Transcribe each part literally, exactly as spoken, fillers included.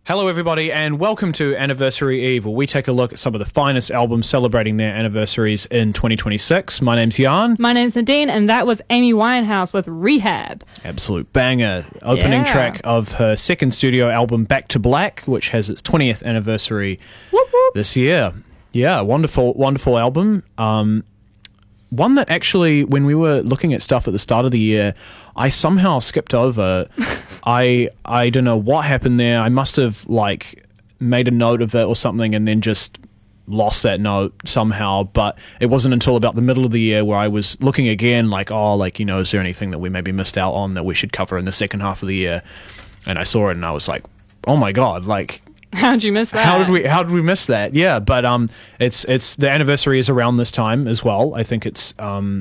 Hello, everybody, and welcome to Anniversary Eve, where we take a look at some of the finest albums celebrating their anniversaries in twenty twenty-six. My name's Jan. My name's Nadine, and that was Amy Winehouse with Rehab. Absolute banger. Opening Yeah. track of her second studio album, Back to Black, which has its twentieth anniversary Whoop, whoop. this year. Yeah, wonderful, wonderful album. Um, one that actually, when we were looking at stuff at the start of the year, I somehow skipped over. I I don't know what happened there. I must have like made a note of it or something and then just lost that note somehow. But it wasn't until about the middle of the year where I was looking again like, oh, like, you know, is there anything that we maybe missed out on that we should cover in the second half of the year? And I saw it and I was like, oh my God, like, How'd you miss that? How did we how did we miss that? Yeah, but um it's it's the anniversary is around this time as well. I think it's um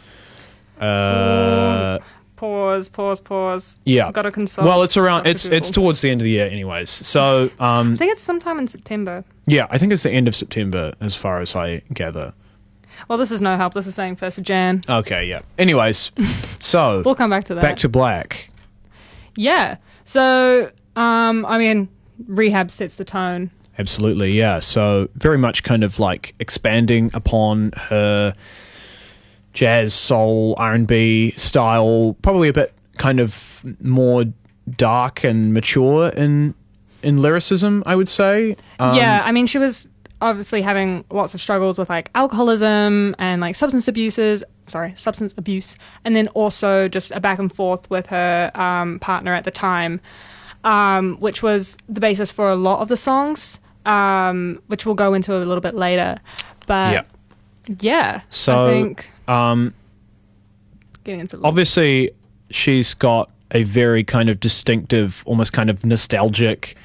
uh Pause, pause, pause. yeah. Got to consult. Well, it's around Doctor it's it's Google. towards the end of the year anyways. So um I think it's sometime in September. yeah, I think it's the end of September as far as I gather. Well, this is no help. This is saying first of Jan. Okay, yeah. Anyways, so We'll come back to that. Back to Black. Yeah. So, um, I mean, Rehab sets the tone. Absolutely, yeah. So very much kind of like expanding upon her jazz, soul, R and B style, probably a bit kind of more dark and mature in in lyricism, I would say. Um, yeah, I mean, she was obviously having lots of struggles with like alcoholism and like substance abuses. Sorry, substance abuse, and then also just a back and forth with her um, partner at the time, um, which was the basis for a lot of the songs, um, which we'll go into a little bit later. But Yeah. yeah, So, I think um, getting into obviously she's got a very kind of distinctive, almost kind of nostalgic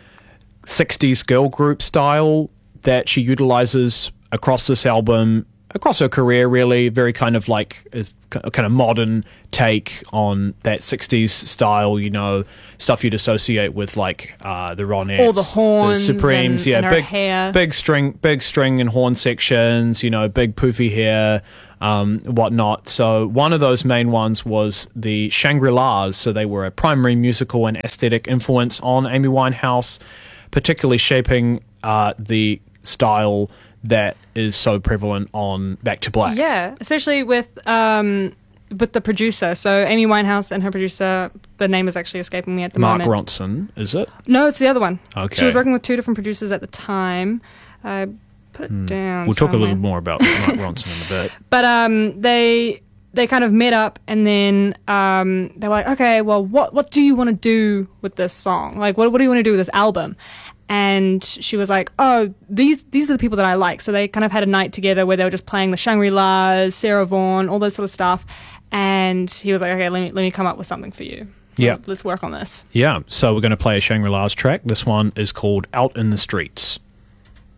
sixties girl group style that she utilizes across this album, across her career, really. Very kind of like a kind of modern take on that sixties style, you know, stuff you'd associate with like uh, the Ronettes, all the horns, the Supremes, and, yeah, and her big, hair. big string, big string and horn sections, you know, big poofy hair, um, whatnot. So one of those main ones was the Shangri-Las. So they were a primary musical and aesthetic influence on Amy Winehouse, particularly shaping uh, the style that is so prevalent on Back to Black. Yeah, especially with um, with the producer. So Amy Winehouse and her producer, the name is actually escaping me at the Mark moment. Ronson, is it? No, it's the other one. Okay. She was working with two different producers at the time. I put it down. We'll talk a somewhere. little more about Mark Ronson in a bit. But um, they they kind of met up, and then um, they were like, okay, well, what what do you want to do with this song? Like, what what do you want to do with this album? And she was like, oh, these these are the people that I like. So they kind of had a night together where they were just playing the Shangri-Las, Sarah Vaughan, all those sort of stuff. And he was like, okay, let me let me come up with something for you. Yeah. Let's work on this. Yeah, so we're going to play a Shangri-Las track. This one is called Out in the Streets.